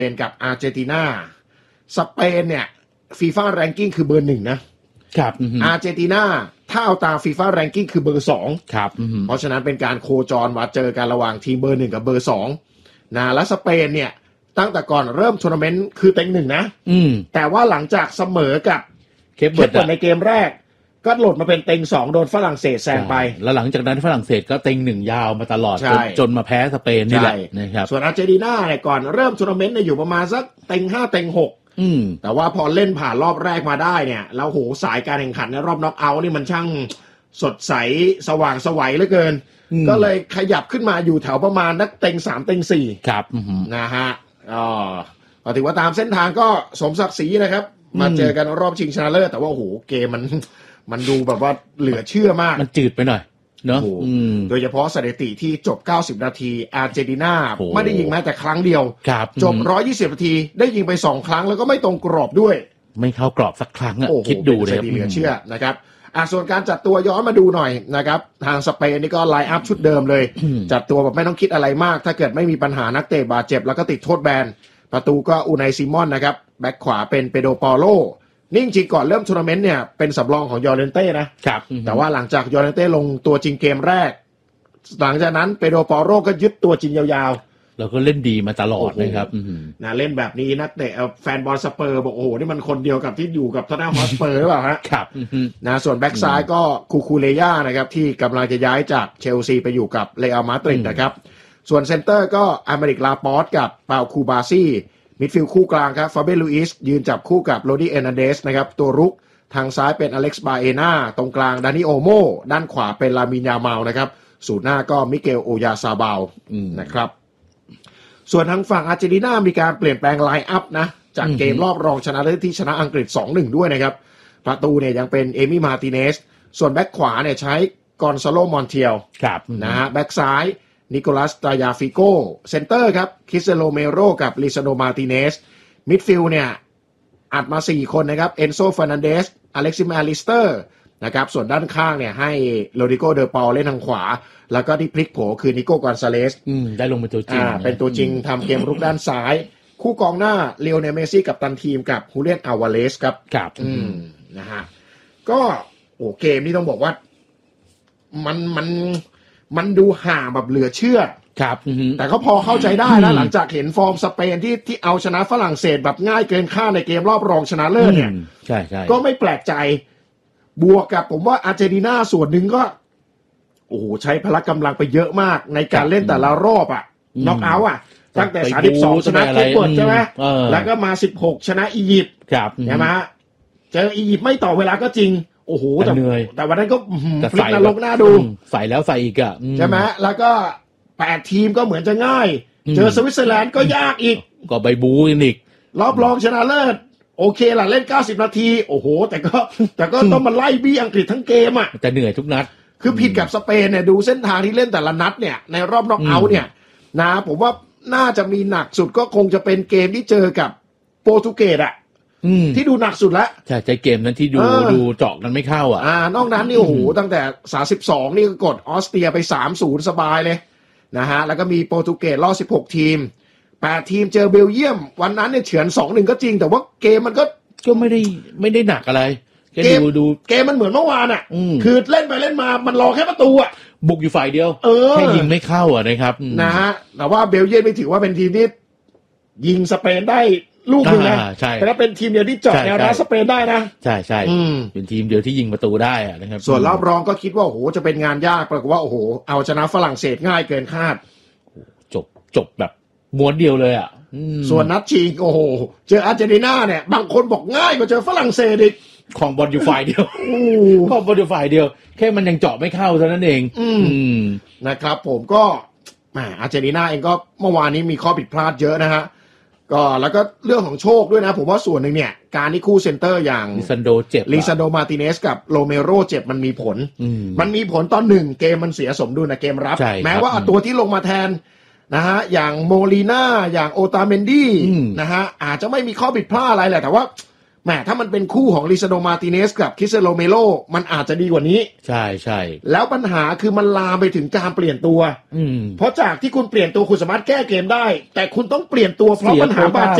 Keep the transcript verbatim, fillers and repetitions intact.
เป็นกับอาร์เจนตินาสเปนเนี่ยฟีฟ่าแรงกิ้งคือเบอร์หนึ่งนะครับอาร์เจนตินาถ้าเอาตามฟีฟ่าแรงกิ้งคือเบอร์สองครับเพราะฉะนั้นเป็นการโคจรว่าเจอกันระหว่างทีมเบอร์หนึ่งกับเบอร์สองนะและสเปนเนี่ยตั้งแต่ก่อนเริ่มทัวร์นาเมนต์คือเต็งหนึ่งนะแต่ว่าหลังจากเสมอกับเคปเวิร์ดในเกมแรกก็หล่นมาเป็นเต็งสองโดนฝรั่งเศสแซงไปแล้วหลังจากนั้นฝรั่งเศสก็เต็งหนึ่งยาวมาตลอดจนจนมาแพ้สเปนนี่แหละนะครับส่วนอาร์เจนตินาเนี่ยก่อนเริ่มทัวร์นาเมนต์เนี่ยอยู่ประมาณสักเต็งห้าเต็งหกแต่ว่าพอเล่นผ่านรอบแรกมาได้เนี่ยแล้วโหสายการแข่งขันในรอบน็อกเอาท์นี่มันช่างสดใสสว่างไสวเหลือเกินก็เลยขยับขึ้นมาอยู่แถวประมาณนักเต็งสามเต็งสี่ครับนะฮะอ๋อถือว่าตามเส้นทางก็สมศักดิ์ศรีนะครับมาเจอกันรอบชิงชนะเลิศแต่ว่าโอ้โหเกมมันมันดูแบบว่าเหลือเชื่อมากมันจืดไปหน่อยเนาะโดยเฉพาะสถิติที่จบเก้าสิบนาทีอาร์เจนตินาไม่ได้ยิงแม้แต่ครั้งเดียวจบหนึ่งร้อยยี่สิบนาทีได้ยิงไปสองครั้งแล้วก็ไม่ตรงกรอบด้วยไม่เข้ากรอบสักครั้งอ่ะคิดดูเลยเหลือเชื่อนะครับอ่ะส่วนการจัดตัวย้อนมาดูหน่อยนะครับทางสเปนนี่ก็ไลน์อัพชุดเดิมเลยจัดตัวแบบไม่ต้องคิดอะไรมากถ้าเกิดไม่มีปัญหานักเตะบาดเจ็บแล้วก็ติดโทษแบนประตูก็อูไนซิมอนนะครับแบ็คขวาเป็นเปโดรปาโลนี่จริงๆก่อนเริ่มทัวร์นาเมนต์เนี่ยเป็นสำรองของยอร์เรนเต้นะครับแต่ว่าหลังจากยอร์เรนเต้ลงตัวจริงเกมแรกหลังจากนั้นเปโดรปาโลก็ยึดตัวจริงยาวๆแล้วก็เล่นดีมาตลอดนะครับนะเล่นแบบนี้นักเตะแฟนบอลสเปอร์บอกโอ้โหนี่มันคนเดียวกับที่อยู่กับทอตแนมฮอตสเปอร์หรือเปล่าฮะครับนะส่วนแบ็กซ้ายก็คูคูเลย่านะครับที่กำลังจะย้ายจากเชลซีไปอยู่กับเรอัลมาดริดนะครับส่วนเซนเตอร์ก็อเมริกลาปอสกับเปาคูบาซี่มิดฟิลด์คู่กลางครับฟาเบลูอิสยืนจับคู่กับโรดี้เอร์นันเดสนะครับตัวรุกทางซ้ายเป็นอเล็กซ์บาเอนาตรงกลางดานิโอโมด้านขวาเป็นลามินยาเมานะครับสูตรหน้าก็มิเกลโอยาซาบาวนะครับส่วนทางฝั่งอาร์เจนตินามีการเปลี่ยนแปลงไลน์อัพนะจากเกมรอบรองชนะเลิศที่ชนะอังกฤษ สองหนึ่ง ด้วยนะครับประตูเนี่ยยังเป็นเอมี่มาร์ติเนสส่วนแบ็คขวาเนี่ยใช้กอนซาโลมอนเทียลนะฮะแบ็คซ้ายนิโคลัสตายาฟิโกเซนเตอร์ครับคริสเซโลเมโรกับลิซาโดมาร์ติเนสมิดฟิลด์เนี่ยอัดมาสี่คนนะครับเอนโซฟานันเดสอเล็กซิมแอลิสเตอร์นะครับส่วนด้านข้างเนี่ยให้โรดิโกเดอปอลเล่นทางขวาแล้วก็ที่พลิกโผคือนิโก้กอนซาเลสได้ลงเป็นตัวจริงเป็นตัวจริงทำเกมรุกด้านซ้ายคู่กองหน้าเลโอเนลเมซี่กับตันทีมกับฮูเลียนอัลวาเลสครับครับนะฮะก็โอ้เกมนี้ต้องบอกว่ามันมันมันดูห่างแบบเหลือเชื่อครับแต่ก็พอเข้าใจได้นะหลังจากเห็นฟอร์มสเปนที่ที่เอาชนะฝรั่งเศสแบบง่ายเกินคาดในเกมรอบรองชนะเลิศเนี่ยใช่ใช่ก็ไม่แปลกใจบวกกับผมว่าอาร์เจนตินาส่วนหนึ่งก็โอ้โหใช้พละกำลังไปเยอะมากในการเล่นแต่ละรอบอ่ะน็อกเอาท์อ่ะตั้งแต่สามสิบสองชนะเคปเวิร์ดใช่ไหมแล้วก็มาสิบหกชนะอียิปต์ใช่ไหมเจออียิปต์ไม่ต่อเวลาก็จริงโอ้โหแต่แต่วันนั้นก็พลิกนรกหน้าดูใส่แล้วใส่อีกอ่ะใช่ไหมแล้วก็แปดทีมก็เหมือนจะง่ายเจอสวิตเซอร์แลนด์ก็ยากอีกก็ใบบูอีกรอบรองชนะเลิศโอเคล่ะเล่นเก้าสิบนาทีโอ้โหแต่ก็แต่ก็ต้องมาไล่บี้อังกฤษทั้งเกมอ่ะแต่เหนื่อยทุกนัดคือผิดกับสเปนเนี่ยดูเส้นทางที่เล่นแต่ละนัดเนี่ยในรอบน็อกเอาท์เนี่ยนะผมว่าน่าจะมีหนักสุดก็คงจะเป็นเกมที่เจอกับโปรตุเกสอ่ะที่ดูหนักสุดแล้วใช่ใจเกมนั้นที่ดูดูเจาะกันไม่เข้าอ่ะอ่านอกนั้นนี่โอ้โหตั้งแต่สามสิบสองนี่ก็กดออสเตรียไป สามศูนย์ สบายเลยนะฮะแล้วก็มีโปรตุเกสรอบสิบหกทีมแปดทีมเจอเบลเยียมวันนั้นเนี่ยเฉือน สองหนึ่ง ก็จริงแต่ว่าเกมมันก็ก็ไม่ได้ไม่ได้หนักอะไรเกมดูเกมมันเหมือนเมื่อวานอ่ะคือเล่นไปเล่นมามันรอแค่ประตูอ่ะบุกอยู่ฝ่ายเดียวแค่ยิงไม่เข้าอ่ะนะครับนะฮะแต่ว่าเบลเยียมไม่ถือว่าเป็นทีมที่ยิงสเปนได้ลูกนึงนะแต่ถ้าเป็นทีมเดียวที่เจาะแนวรับสเปนได้นะใช่ใช่เป็นทีมเดียวที่ยิงประตูได้อ่ะนะครับส่วนรอบรองก็คิดว่าโอ้โหจะเป็นงานยากปรากฏว่าโอ้โหเอาชนะฝรั่งเศสง่ายเกินคาดจบจบแบบม้วนเดียวเลยอ่ะส่วนนัดชิงโอ้โหเจออาร์เจนตินาเนี่ยบางคนบอกง่ายกว่าเจอฝรั่งเศสอีกของบอลอยู่ฝ่ายเดียวของบอลอยู่ฝ่ายเดียวแค่มันยังเจาะไม่เข้าเท่านั้นเองนะครับผมก็แหมอาร์เจนตินาเองก็เมื่อวานนี้มีข้อผิดพลาดเยอะนะฮะก็แล้วก็เรื่องของโชคด้วยนะผมว่าส่วนหนึ่งเนี่ยการที่คู่เซนเตอร์อย่างลิซันโดเจ็บลิซันโดมาร์ติเนสกับโรเมโรเจ็บมันมีผลมันมีผลตอนหนึ่งเกมมันเสียสมดุลนะเกมรับแม้ว่าตัวที่ลงมาแทนนะฮะอย่างโมลีน่าอย่างโอตาเมนดี้นะฮะอาจจะไม่มีข้อผิดพลาดอะไรแหละแต่ว่าแหมถ้ามันเป็นคู่ของลิซาโดมาร์ติเนสกับคริสเตียโนโรเมโรมันอาจจะดีกว่านี้ใช่ใช่แล้วปัญหาคือมันลามไปถึงการเปลี่ยนตัวเพราะจากที่คุณเปลี่ยนตัวคุณสามารถแก้เกมได้แต่คุณต้องเปลี่ยนตัวเพราะปัญหาบาดเจ็บ